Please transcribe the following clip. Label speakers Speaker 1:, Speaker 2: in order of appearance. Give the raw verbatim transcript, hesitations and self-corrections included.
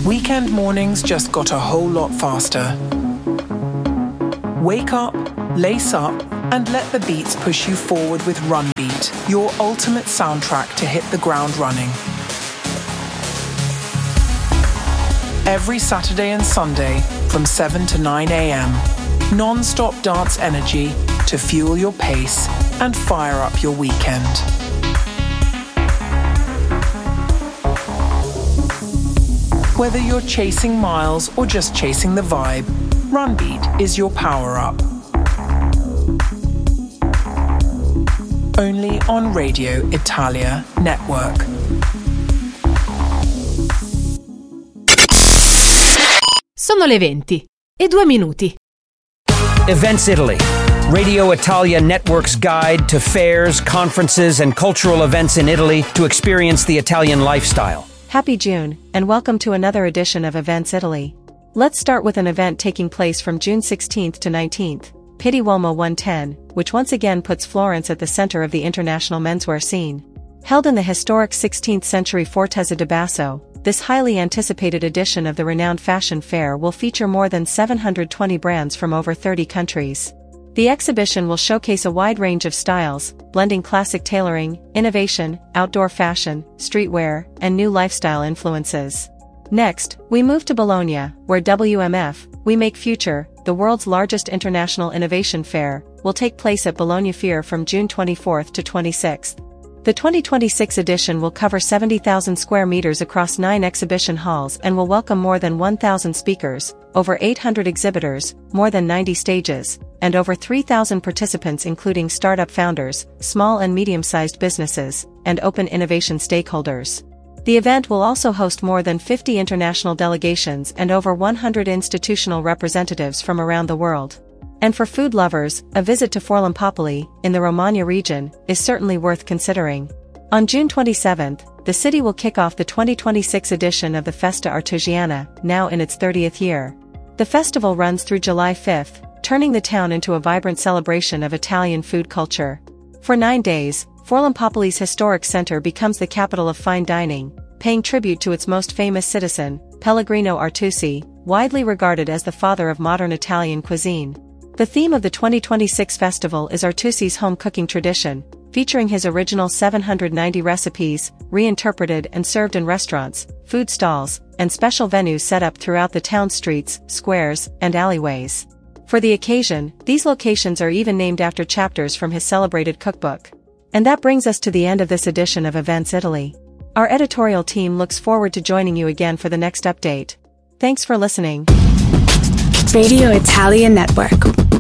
Speaker 1: Weekend mornings just got a whole lot faster. Wake up, lace up, and let the beats push you forward with Run Beat, your ultimate soundtrack to hit the ground running. Every Saturday and Sunday from seven to nine a.m. Non-stop dance energy to fuel your pace and fire up your weekend. Whether you're chasing miles or just chasing the vibe, Run Beat is your power-up. Only on Radio Italia Network.
Speaker 2: Sono le venti e due minuti.
Speaker 3: Events Italy, Radio Italia Network's guide to fairs, conferences, and cultural events in Italy to experience the Italian lifestyle.
Speaker 4: Happy June, and welcome to another edition of Events Italy. Let's start with an event taking place from June sixteenth to nineteenth, Pitti Uomo one ten, which once again puts Florence at the center of the international menswear scene. Held in the historic sixteenth century Fortezza di Basso, this highly anticipated edition of the renowned fashion fair will feature more than seven hundred twenty brands from over thirty countries. The exhibition will showcase a wide range of styles, blending classic tailoring, innovation, outdoor fashion, streetwear, and new lifestyle influences. Next, we move to Bologna, where W M F, We Make Future, the world's largest international innovation fair, will take place at Bologna Fair from June twenty-fourth to twenty-sixth. The twenty twenty-six edition will cover seventy thousand square meters across nine exhibition halls and will welcome more than one thousand speakers, over eight hundred exhibitors, more than ninety stages, and over three thousand participants including startup founders, small and medium-sized businesses, and open innovation stakeholders. The event will also host more than fifty international delegations and over one hundred institutional representatives from around the world. And for food lovers, a visit to Forlimpopoli, in the Romagna region, is certainly worth considering. On June twenty-seventh, the city will kick off the twenty twenty-six edition of the Festa Artigiana, now in its thirtieth year. The festival runs through July fifth, turning the town into a vibrant celebration of Italian food culture. For nine days, Forlimpopoli's historic center becomes the capital of fine dining, paying tribute to its most famous citizen, Pellegrino Artusi, widely regarded as the father of modern Italian cuisine. The theme of the twenty twenty-six festival is Artusi's home cooking tradition, featuring his original seven hundred ninety recipes, reinterpreted and served in restaurants, food stalls, and special venues set up throughout the town's streets, squares, and alleyways. For the occasion, these locations are even named after chapters from his celebrated cookbook. And that brings us to the end of this edition of Events Italy. Our editorial team looks forward to joining you again for the next update. Thanks for listening.
Speaker 5: Radio Italia Network.